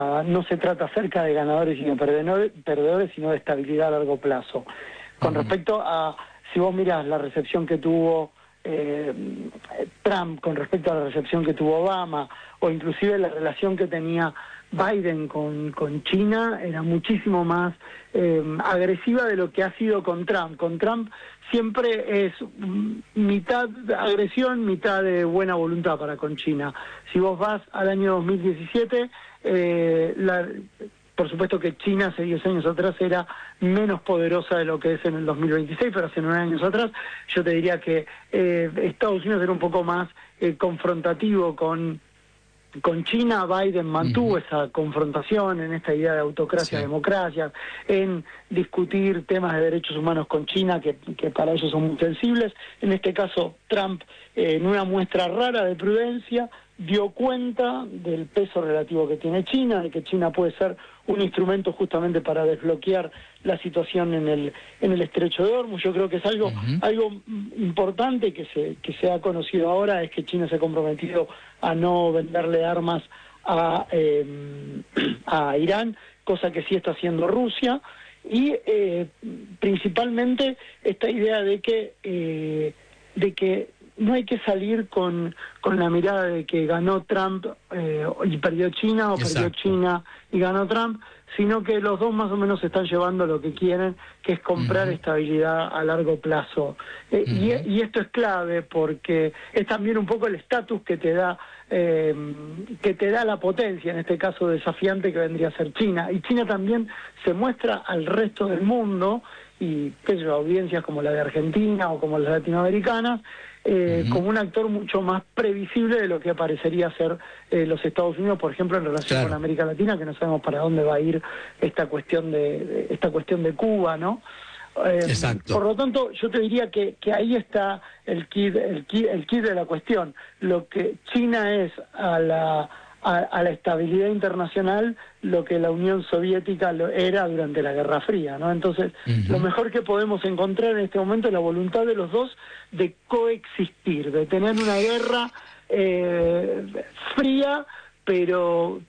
no se trata acerca de ganadores y de perdedores, sino de estabilidad a largo plazo. Con respecto a, si vos mirás la recepción que tuvo Trump con respecto a la recepción que tuvo Obama, o inclusive la relación que tenía Biden con China, era muchísimo más agresiva de lo que ha sido con Trump. Con Trump siempre es mitad agresión, mitad de buena voluntad para con China. Si vos vas al año 2017, por supuesto que China hace 10 años atrás era menos poderosa de lo que es en el 2026, pero hace 9 años atrás yo te diría que Estados Unidos era un poco más confrontativo con China. Biden mantuvo esa confrontación en esta idea de autocracia, democracia, en discutir temas de derechos humanos con China, que para ellos son muy sensibles. En este caso, Trump, en una muestra rara de prudencia, dio cuenta del peso relativo que tiene China, de que China puede ser un instrumento justamente para desbloquear la situación en el Estrecho de Hormuz. Yo creo que es algo importante que se ha conocido ahora, es que China se ha comprometido a no venderle armas a Irán, cosa que sí está haciendo Rusia, y principalmente esta idea de que no hay que salir con la mirada de que ganó Trump y perdió China, o perdió China y ganó Trump, sino que los dos más o menos están llevando lo que quieren, que es comprar estabilidad a largo plazo. Y esto es clave porque es también un poco el estatus que te da la potencia, en este caso desafiante, que vendría a ser China. Y China también se muestra al resto del mundo, y audiencias como la de Argentina o como las latinoamericanas, como un actor mucho más previsible de lo que parecería ser los Estados Unidos, por ejemplo, en relación con América Latina, que no sabemos para dónde va a ir esta cuestión de Cuba, ¿no? Por lo tanto, yo te diría que ahí está el kit de la cuestión. Lo que China es a la estabilidad internacional, lo que la Unión Soviética era durante la Guerra Fría, ¿no? Entonces, lo mejor que podemos encontrar en este momento es la voluntad de los dos de coexistir, de tener una guerra fría, pero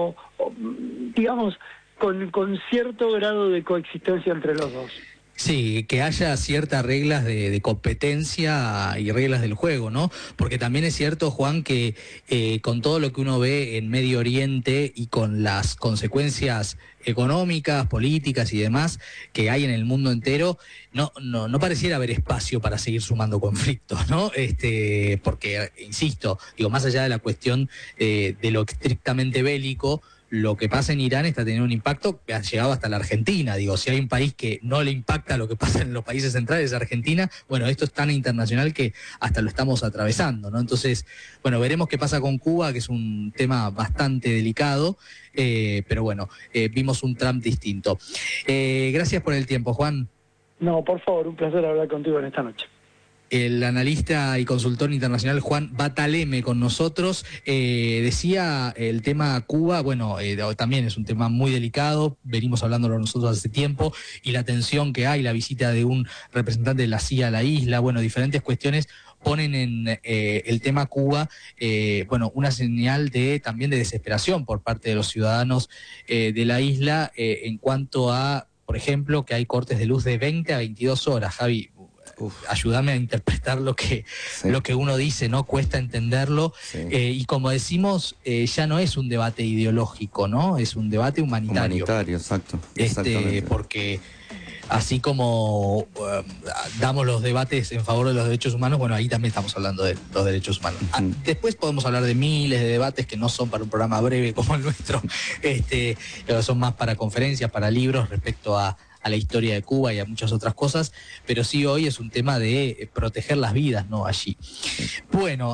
digamos, con cierto grado de coexistencia entre los dos. Sí, que haya ciertas reglas de competencia y reglas del juego, ¿no? Porque también es cierto, Juan, que con todo lo que uno ve en Medio Oriente y con las consecuencias económicas, políticas y demás que hay en el mundo entero, no pareciera haber espacio para seguir sumando conflictos, ¿no? Porque, insisto, digo, más allá de la cuestión de lo estrictamente bélico, lo que pasa en Irán está teniendo un impacto que ha llegado hasta la Argentina. Digo, si hay un país que no le impacta lo que pasa en los países centrales, es Argentina. Bueno, esto es tan internacional que hasta lo estamos atravesando, ¿no? Entonces, bueno, veremos qué pasa con Cuba, que es un tema bastante delicado, pero bueno, vimos un Trump distinto. Gracias por el tiempo, Juan. No, por favor, un placer hablar contigo en esta noche. El analista y consultor internacional Juan Bataleme con nosotros. Decía el tema Cuba, bueno, también es un tema muy delicado, venimos hablándolo nosotros hace tiempo, y la tensión que hay, la visita de un representante de la CIA a la isla, bueno, diferentes cuestiones ponen en el tema Cuba, bueno, una señal también de desesperación por parte de los ciudadanos de la isla en cuanto a, por ejemplo, que hay cortes de luz de 20 a 22 horas, Javi. Ayúdame a interpretar lo que uno dice, ¿no? Cuesta entenderlo. Y como decimos, ya no es un debate ideológico, ¿no? Es un debate humanitario. Humanitario, exacto. Porque así como damos los debates en favor de los derechos humanos, bueno, ahí también estamos hablando de los derechos humanos. Después podemos hablar de miles de debates que no son para un programa breve como el nuestro, son más para conferencias, para libros respecto a la historia de Cuba y a muchas otras cosas, pero sí hoy es un tema de proteger las vidas, ¿no? Allí. Bueno,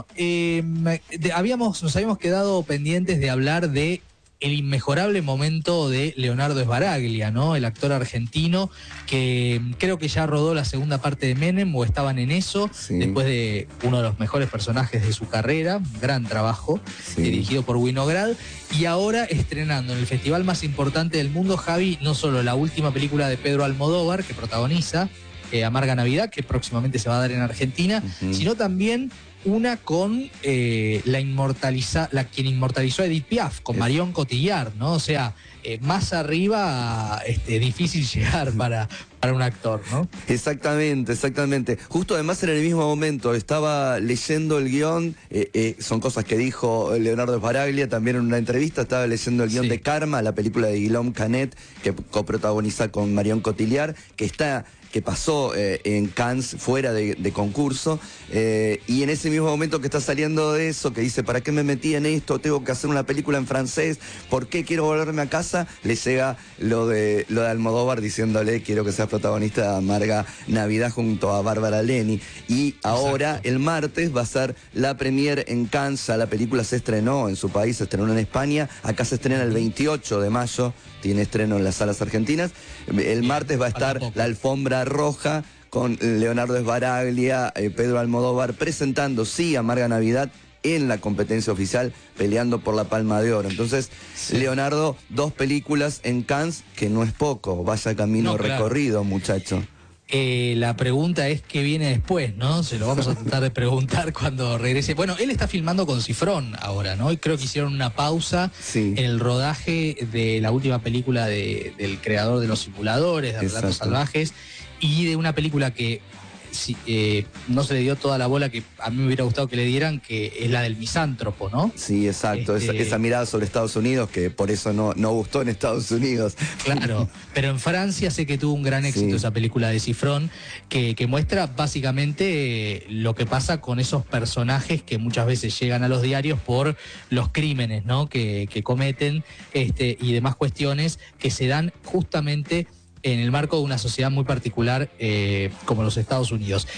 nos habíamos quedado pendientes de hablar de el inmejorable momento de Leonardo Sbaraglia, ¿no? El actor argentino que creo que ya rodó la segunda parte de Menem, o estaban en eso, después de uno de los mejores personajes de su carrera, gran trabajo, dirigido por Winograd, y ahora estrenando en el festival más importante del mundo, Javi, no solo la última película de Pedro Almodóvar, que protagoniza, Amarga Navidad, que próximamente se va a dar en Argentina, sino también una con quien inmortalizó a Edith Piaf, con Marion Cotillard, ¿no? O sea, más arriba, difícil llegar para un actor, ¿no? Exactamente, exactamente. Justo además en el mismo momento estaba leyendo el guión, son cosas que dijo Leonardo Sbaraglia también en una entrevista, estaba leyendo el guión de Karma, la película de Guillaume Canet, que coprotagoniza con Marion Cotillard, que pasó en Cannes fuera de concurso, y en ese mismo momento que está saliendo de eso, que dice, ¿para qué me metí en esto? Tengo que hacer una película en francés, ¿por qué quiero volverme a casa? Le llega lo de Almodóvar diciéndole, quiero que seas protagonista de Amarga Navidad junto a Bárbara Leni. Y ahora, el martes, va a ser la premiere en Cannes. Ya la película se estrenó en su país, se estrenó en España, acá se estrena el 28 de mayo, tiene estreno en las salas argentinas. El martes va a estar la alfombra roja con Leonardo Sbaraglia, Pedro Almodóvar, presentando Amarga Navidad en la competencia oficial, peleando por la Palma de Oro. Entonces, Leonardo, 2 películas en Cannes, que no es poco, vaya camino recorrido, muchacho. La pregunta es qué viene después, ¿no? Se lo vamos a tratar de preguntar cuando regrese. Bueno, él está filmando con Cifrón ahora, ¿no? Y creo que hicieron una pausa en el rodaje de la última película del creador de Los Simuladores, de Relatos Salvajes, y de una película que no se le dio toda la bola que a mí me hubiera gustado que le dieran, que es la del misántropo, ¿no? Sí, exacto, esa mirada sobre Estados Unidos, que por eso no gustó en Estados Unidos. Claro, pero en Francia sé que tuvo un gran éxito esa película de Cifrón, que muestra básicamente lo que pasa con esos personajes que muchas veces llegan a los diarios por los crímenes, ¿no? que cometen y demás cuestiones que se dan justamente en el marco de una sociedad muy particular como los Estados Unidos.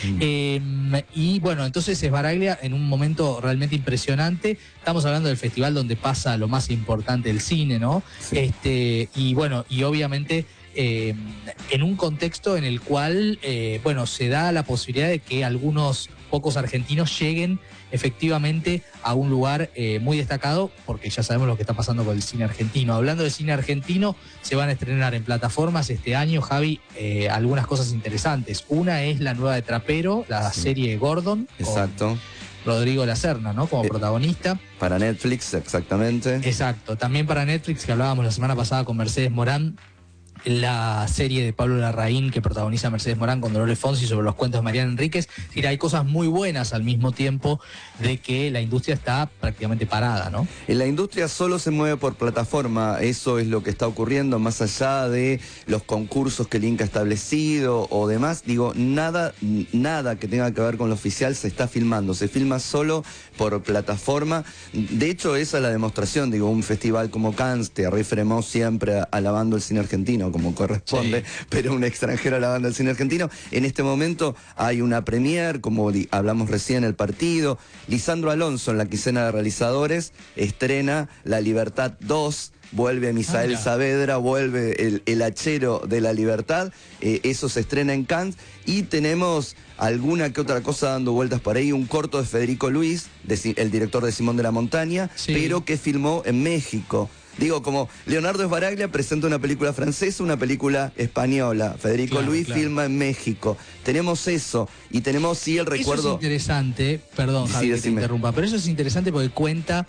Y bueno, entonces Sbaraglia en un momento realmente impresionante. Estamos hablando del festival donde pasa lo más importante del cine, ¿no? Y bueno, y obviamente en un contexto en el cual, bueno, se da la posibilidad de que algunos pocos argentinos lleguen efectivamente a un lugar muy destacado, porque ya sabemos lo que está pasando con el cine argentino. Hablando de cine argentino, se van a estrenar en plataformas este año, Javi, algunas cosas interesantes. Una es la nueva de Trapero, la serie Gordon. Exacto. Rodrigo La Serna, ¿no? Como protagonista. Para Netflix, exactamente. Exacto. También para Netflix, que hablábamos la semana pasada con Mercedes Morán, la serie de Pablo Larraín que protagoniza Mercedes Morán con Dolores Fonsi sobre los cuentos de Mariana Enríquez. Y hay cosas muy buenas al mismo tiempo de que la industria está prácticamente parada, ¿no? La industria solo se mueve por plataforma, eso es lo que está ocurriendo, más allá de los concursos que el Inca ha establecido o demás. Digo, nada que tenga que ver con lo oficial se está filmando, se filma solo por plataforma. De hecho, esa es la demostración, digo, un festival como Cannes, Thierry Fremont siempre alabando el cine argentino como corresponde, pero un extranjero alabando el cine argentino. En este momento hay una premiere, como hablamos recién, El Partido. Lisandro Alonso, en la quincena de realizadores, estrena La Libertad 2, vuelve Misael Saavedra, vuelve el hachero de la libertad. Eso se estrena en Cannes. Y tenemos alguna que otra cosa dando vueltas por ahí, un corto de Federico Luis, el director de Simón de la Montaña, pero que filmó en México. Digo, como Leonardo Sbaraglia presenta una película francesa, una película española. Federico Luis filma en México. Tenemos eso. Y tenemos, el recuerdo... Eso es interesante, perdón, Javi, que te interrumpa, pero eso es interesante porque cuenta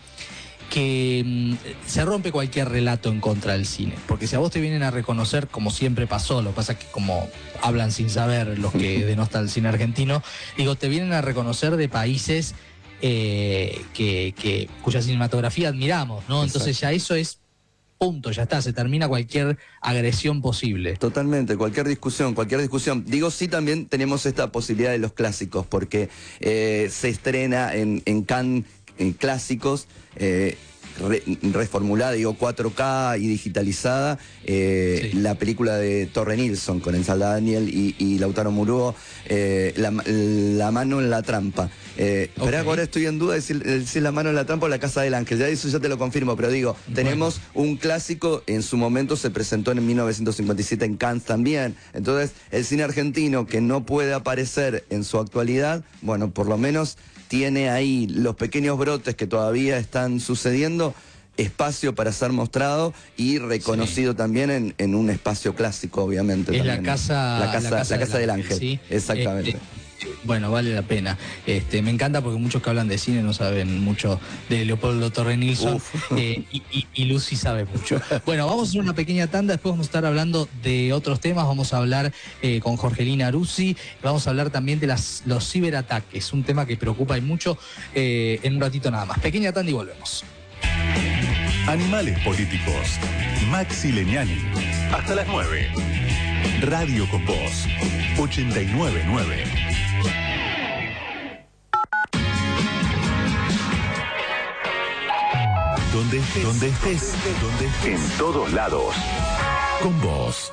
que se rompe cualquier relato en contra del cine. Porque si a vos te vienen a reconocer, como siempre pasó, lo que pasa es que como hablan sin saber los que denostan el cine argentino, digo, te vienen a reconocer de países cuya cinematografía admiramos, ¿no? Entonces ya eso es punto, ya está, se termina cualquier agresión posible. Totalmente, cualquier discusión. Digo, sí, también tenemos esta posibilidad de los clásicos, porque se estrena en Cannes clásicos, reformulada, digo, 4K y digitalizada, la película de Torre Nilsson con Ensal Daniel y Lautaro Murúo, la mano en la trampa. Pero ahora estoy en duda de si La mano en la trampa o La Casa del Ángel, eso ya te lo confirmo, pero digo, tenemos un clásico, en su momento se presentó en 1957 en Cannes también. Entonces, el cine argentino que no puede aparecer en su actualidad, bueno, por lo menos tiene ahí los pequeños brotes que todavía están sucediendo espacio para ser mostrado y reconocido también en un espacio clásico, obviamente. Es también. la casa del Ángel, ¿sí? Exactamente. Bueno, vale la pena. Me encanta porque muchos que hablan de cine no saben mucho de Leopoldo Torre Nilsson, y Lucy sabe mucho. Bueno, vamos a hacer una pequeña tanda, después vamos a estar hablando de otros temas, vamos a hablar con Jorgelina Aruzzi, vamos a hablar también de los ciberataques, un tema que preocupa y mucho, en un ratito nada más. Pequeña tanda y volvemos. Animales políticos. Maxi Legnani. Hasta las 9. Radio con Voz. 89.9. Donde estés, en todos lados. Con vos.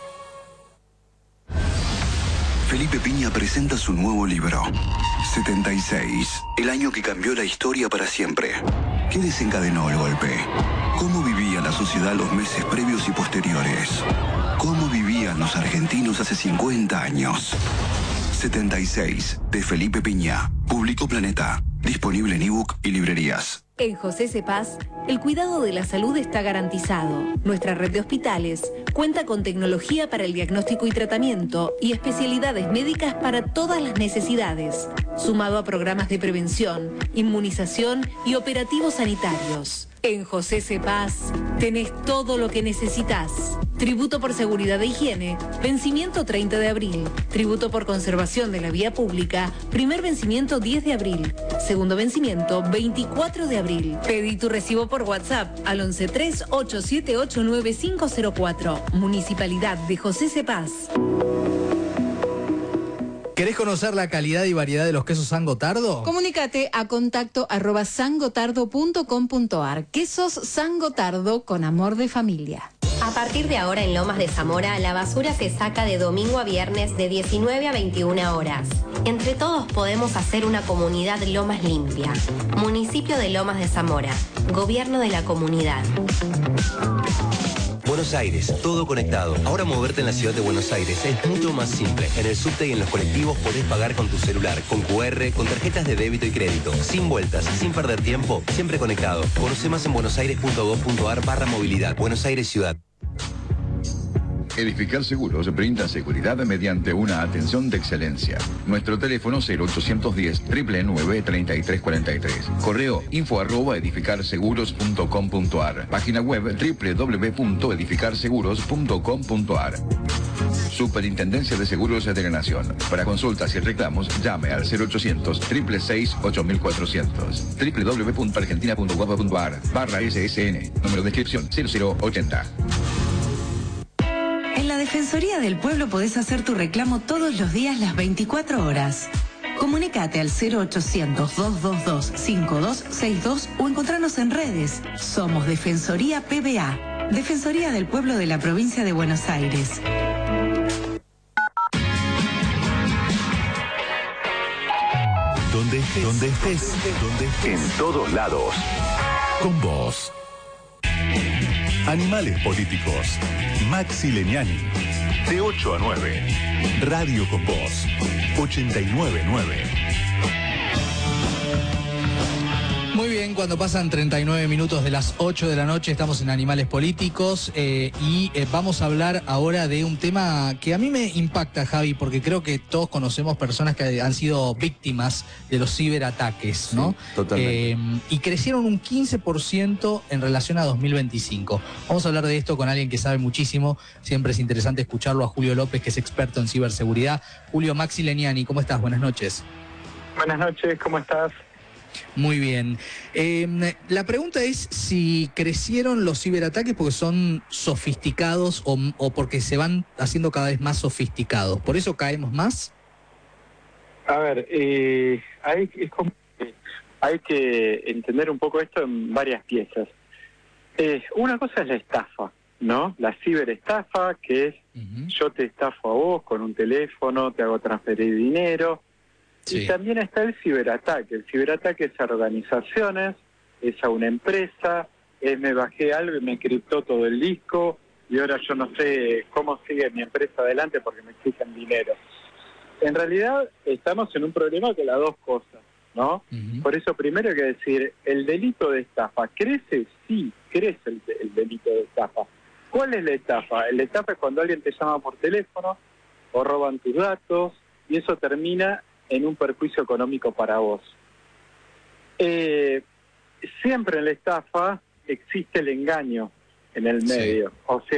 Felipe Piña presenta su nuevo libro, 76, el año que cambió la historia para siempre. ¿Qué desencadenó el golpe? ¿Cómo vivía la sociedad los meses previos y posteriores? ¿Cómo vivían los argentinos hace 50 años? 76, de Felipe Piña. Publicó Planeta. Disponible en ebook y librerías. En José Cepaz, el cuidado de la salud está garantizado. Nuestra red de hospitales cuenta con tecnología para el diagnóstico y tratamiento y especialidades médicas para todas las necesidades, sumado a programas de prevención, inmunización y operativos sanitarios. En José Cepaz tenés todo lo que necesitas. Tributo por seguridad e higiene, vencimiento 30 de abril. Tributo por conservación de la vía pública, primer vencimiento 10 de abril. Segundo vencimiento 24 de abril. Pedí tu recibo por WhatsApp al 113-878-9504. Municipalidad de José Cepaz. ¿Querés conocer la calidad y variedad de los quesos San Gotardo? Comunícate a contacto@sangotardo.com.ar. Quesos San Gotardo con amor de familia. A partir de ahora en Lomas de Zamora, la basura se saca de domingo a viernes de 19 a 21 horas. Entre todos podemos hacer una comunidad Lomas limpia. Municipio de Lomas de Zamora. Gobierno de la comunidad. Buenos Aires, todo conectado. Ahora moverte en la ciudad de Buenos Aires es mucho más simple. En el subte y en los colectivos podés pagar con tu celular, con QR, con tarjetas de débito y crédito. Sin vueltas, sin perder tiempo, siempre conectado. Conoce más en buenosaires.gov.ar/movilidad. Buenos Aires Ciudad. Edificar Seguros brinda seguridad mediante una atención de excelencia. Nuestro teléfono 0810-999-3343. Correo info@edificarseguros.com.ar. Página web www.edificarseguros.com.ar. Superintendencia de Seguros de la Nación. Para consultas y reclamos, llame al 0800-666-8400. www.argentina.gov.ar/SSN. Número de inscripción 0080. En la Defensoría del Pueblo podés hacer tu reclamo todos los días las 24 horas. Comunicate al 0800-222-5262 o encontranos en redes. Somos Defensoría PBA, Defensoría del Pueblo de la Provincia de Buenos Aires. Donde estés, en todos lados. Con vos. Animales políticos. Maxi Legnani. De 8 a 9. Radio con Voz. 89.9. Muy bien, cuando pasan 39 minutos de las 8 de la noche estamos en Animales Políticos, y vamos a hablar ahora de un tema que a mí me impacta, Javi, porque creo que todos conocemos personas que han sido víctimas de los ciberataques, ¿no? Sí, totalmente. Y crecieron un 15% en relación a 2025. Vamos a hablar de esto con alguien que sabe muchísimo. Siempre es interesante escucharlo, a Julio López, que es experto en ciberseguridad. Julio, Maxi Legnani, ¿cómo estás? Buenas noches. Buenas noches, ¿cómo estás? Muy bien. La pregunta es si crecieron los ciberataques porque son sofisticados o porque se van haciendo cada vez más sofisticados. ¿Por eso caemos más? A ver, hay que entender un poco esto en varias piezas. Una cosa es la estafa, ¿no? La ciberestafa, que es yo te estafo a vos con un teléfono, te hago transferir dinero. Sí. Y también está el ciberataque. El ciberataque es a organizaciones, es a una empresa, me bajé algo y me encriptó todo el disco y ahora yo no sé cómo sigue mi empresa adelante porque me exigen dinero. En realidad estamos en un problema con las dos cosas, ¿no? Por eso primero hay que decir, ¿el delito de estafa crece? Sí, crece el delito de estafa. ¿Cuál es la estafa? La estafa es cuando alguien te llama por teléfono o roban tus datos y eso termina en un perjuicio económico para vos. Siempre en la estafa existe el engaño en el medio. O sea,